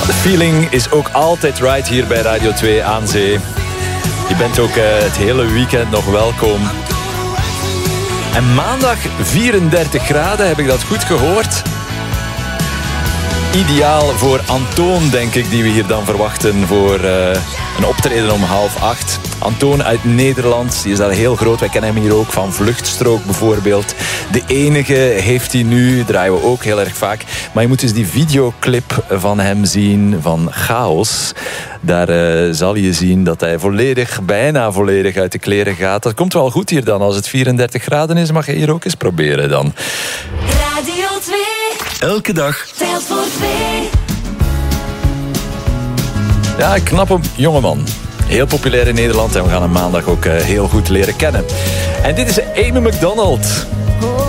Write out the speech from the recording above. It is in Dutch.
De feeling is ook altijd right hier bij Radio 2 aan Zee. Je bent ook het hele weekend nog welkom. En maandag 34 graden, heb ik dat goed gehoord? Ideaal voor Antoon, denk ik, die we hier dan verwachten voor een optreden om 7:30. Antoon uit Nederland, die is daar heel groot. Wij kennen hem hier ook van Vluchtstrook bijvoorbeeld. De Enige heeft hij nu, draaien we ook heel erg vaak. Maar je moet dus die videoclip van hem zien, van Chaos. Daar zal je zien dat hij bijna volledig uit de kleren gaat. Dat komt wel goed hier dan. Als het 34 graden is, mag je hier ook eens proberen dan. Radio 2. Elke dag. Telt voor 2. Ja, een knappe jongeman. Heel populair in Nederland en we gaan hem maandag ook heel goed leren kennen. En dit is Amy McDonald.